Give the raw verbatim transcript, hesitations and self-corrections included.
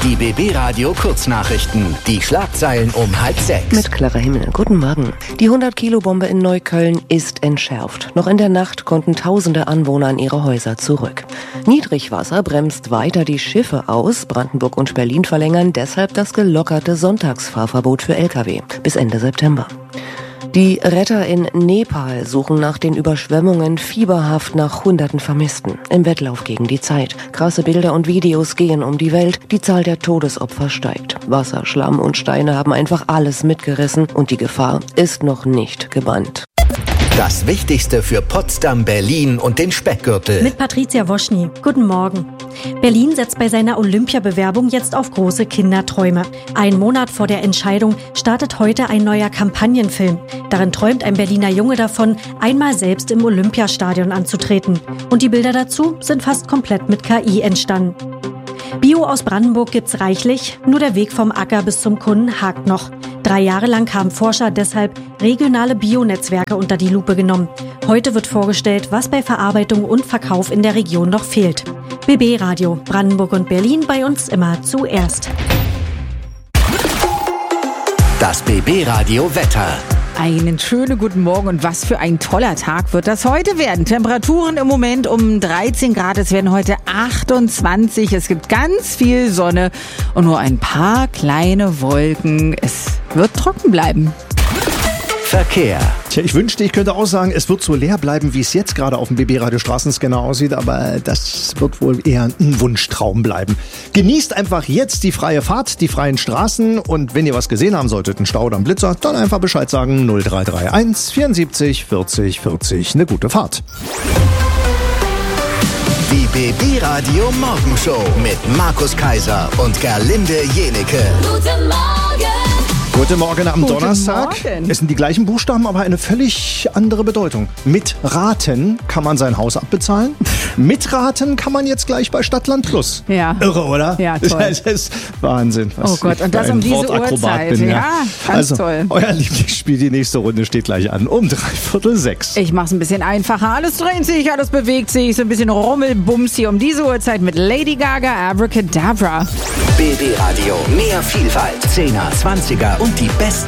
Die B B Radio Kurznachrichten. Die Schlagzeilen um halb sechs. Mit Clara Himmel. Guten Morgen. Die hundert-Kilo-Bombe in Neukölln ist entschärft. Noch in der Nacht konnten tausende Anwohner in ihre Häuser zurück. Niedrigwasser bremst weiter die Schiffe aus. Brandenburg und Berlin verlängern deshalb das gelockerte Sonntagsfahrverbot für L K W bis Ende September. Die Retter in Nepal suchen nach den Überschwemmungen fieberhaft nach hunderten Vermissten. Im Wettlauf gegen die Zeit. Krasse Bilder und Videos gehen um die Welt. Die Zahl der Todesopfer steigt. Wasser, Schlamm und Steine haben einfach alles mitgerissen und die Gefahr ist noch nicht gebannt. Das Wichtigste für Potsdam, Berlin und den Speckgürtel. Mit Patricia Woschny. Guten Morgen. Berlin setzt bei seiner Olympiabewerbung jetzt auf große Kinderträume. Ein Monat vor der Entscheidung startet heute ein neuer Kampagnenfilm. Darin träumt ein Berliner Junge davon, einmal selbst im Olympiastadion anzutreten. Und die Bilder dazu sind fast komplett mit K I entstanden. Bio aus Brandenburg gibt's reichlich, nur der Weg vom Acker bis zum Kunden hakt noch. Drei Jahre lang haben Forscher deshalb regionale Bionetzwerke unter die Lupe genommen. Heute wird vorgestellt, was bei Verarbeitung und Verkauf in der Region noch fehlt. B B Radio, Brandenburg und Berlin, bei uns immer zuerst. Das B B Radio Wetter. Einen schönen guten Morgen und was für ein toller Tag wird das heute werden. Temperaturen im Moment um dreizehn Grad, es werden heute achtundzwanzig. Es gibt ganz viel Sonne und nur ein paar kleine Wolken. Es wird trocken bleiben. Verkehr. Tja, ich wünschte, ich könnte auch sagen, es wird so leer bleiben, wie es jetzt gerade auf dem B B-Radio Straßenscanner aussieht, aber das wird wohl eher ein Wunschtraum bleiben. Genießt einfach jetzt die freie Fahrt, die freien Straßen und wenn ihr was gesehen haben solltet, einen Stau oder einen Blitzer, dann einfach Bescheid sagen null drei drei eins vierundsiebzig vierzig vierzig. Eine gute Fahrt. Die B B-Radio Morgenshow mit Markus Kaiser und Gerlinde Jenecke. Guten Morgen! Guten Morgen am Guten Donnerstag. Morgen. Es sind die gleichen Buchstaben, aber eine völlig andere Bedeutung. Mit Raten kann man sein Haus abbezahlen. Mit Raten kann man jetzt gleich bei Stadtland Plus. Ja. Irre, oder? Ja, toll. Das ist Wahnsinn. Was Oh Gott, ich und für das ein um diese Wortakrobat Uhrzeit. Bin, ja. Ja, ganz also, toll. Euer Lieblingsspiel, die nächste Runde steht gleich an. Um dreiviertel sechs. Ich mach's ein bisschen einfacher. Alles dreht sich, alles bewegt sich. So ein bisschen Rummelbums hier um diese Uhrzeit mit Lady Gaga, Abracadabra. B B-Radio, mehr Vielfalt, Zehner, Zwanziger und die besten